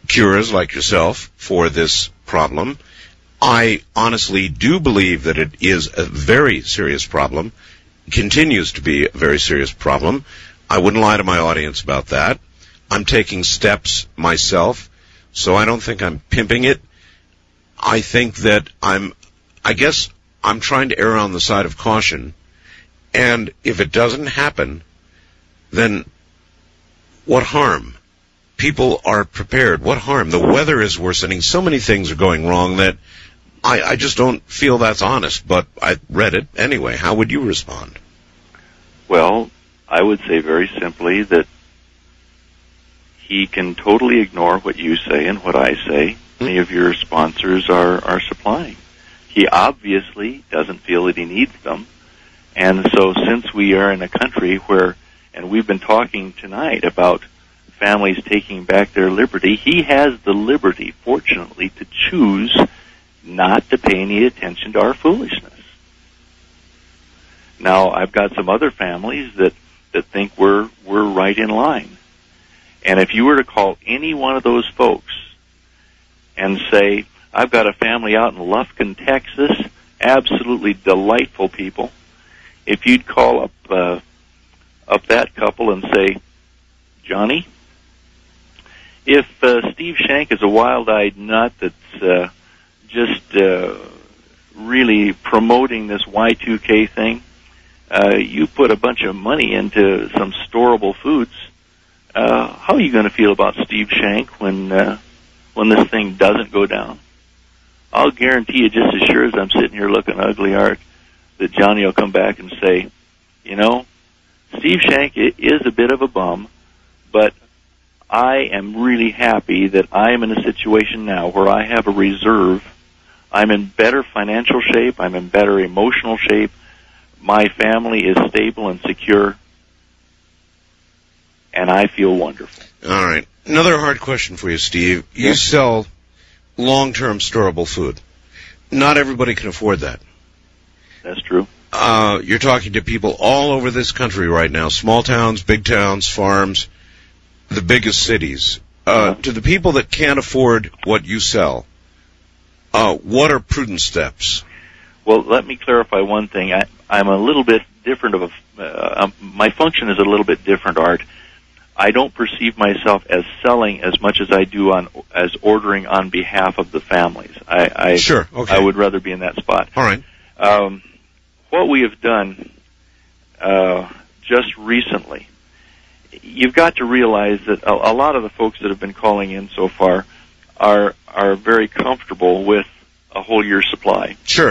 cures like yourself for this problem. I honestly do believe that it is a very serious problem, continues to be a very serious problem. I wouldn't lie to my audience about that. I'm taking steps myself, so I don't think I'm pimping it. I think that I guess I'm trying to err on the side of caution, and if it doesn't happen, then what harm? People are prepared. What harm? The weather is worsening. So many things are going wrong that I just don't feel that's honest, but I read it anyway. How would you respond? Well, I would say very simply that he can totally ignore what you say and what I say. Many of your sponsors are supplying. He obviously doesn't feel that he needs them. And so since we are in a country where, and we've been talking tonight about families taking back their liberty, he has the liberty, fortunately, to choose not to pay any attention to our foolishness. Now, I've got some other families that think we're right in line. And if you were to call any one of those folks and say, I've got a family out in Lufkin, Texas, absolutely delightful people, if you'd call up that couple and say, Johnny, if Steve Shank is a wild-eyed nut that's just really promoting this Y2K thing, you put a bunch of money into some storable foods, how are you going to feel about Steve Shank when this thing doesn't go down? I'll guarantee you, just as sure as I'm sitting here looking ugly, Art, that Johnny will come back and say, you know, Steve Shank is a bit of a bum, but I am really happy that I am in a situation now where I have a reserve. I'm in better financial shape. I'm in better emotional shape. My family is stable and secure, and I feel wonderful. All right. Another hard question for you, Steve. You sell long-term storable food. Not everybody can afford that. That's true. You're talking to people all over this country right now, small towns, big towns, farms, the biggest cities. To the people that can't afford what you sell, what are prudent steps? Well, let me clarify one thing. I'm a little bit different my function is a little bit different, Art. I don't perceive myself as selling as much as I do as ordering on behalf of the families. Sure, okay. I would rather be in that spot. All right. What we have done just recently, you've got to realize that a lot of the folks that have been calling in so far are very comfortable with a whole year's supply. Sure.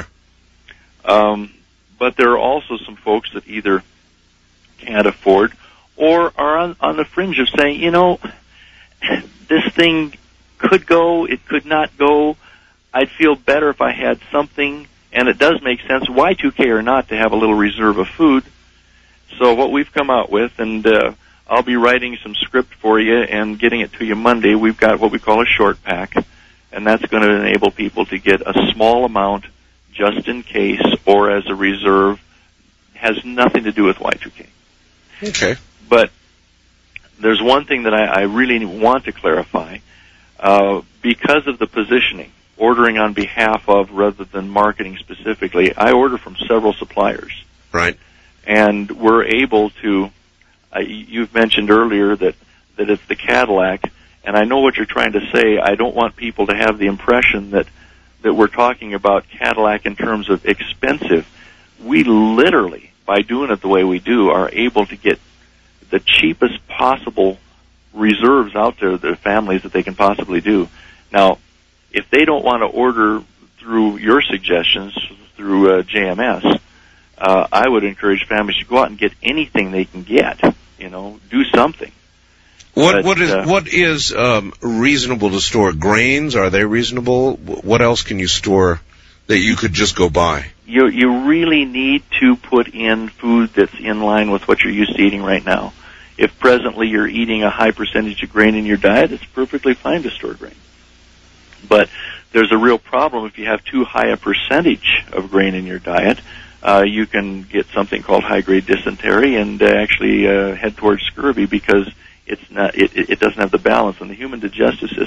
But there are also some folks that either can't afford or are on the fringe of saying, you know, this thing could go, it could not go. I'd feel better if I had something, and it does make sense, Y2K or not, to have a little reserve of food. So what we've come out with, and I'll be writing some script for you and getting it to you Monday, we've got what we call a short pack, and that's going to enable people to get a small amount just in case or as a reserve. It has nothing to do with Y2K. Okay. But there's one thing that I really want to clarify. Because of the positioning, ordering on behalf of rather than marketing specifically, I order from several suppliers. Right. And we're able to, you've mentioned earlier that it's the Cadillac, and I know what you're trying to say. I don't want people to have the impression that we're talking about Cadillac in terms of expensive. We literally, by doing it the way we do, are able to get the cheapest possible reserves out there to their families that they can possibly do. Now, if they don't want to order through your suggestions, through JMS, I would encourage families to go out and get anything they can get. You know, do something. What is reasonable to store? Grains, are they reasonable? What else can you store that you could just go buy? You really need to put in food that's in line with what you're used to eating right now. If presently you're eating a high percentage of grain in your diet, it's perfectly fine to store grain. But there's a real problem if you have too high a percentage of grain in your diet. You can get something called high-grade dysentery and actually head towards scurvy because it doesn't have the balance. And the human digestive system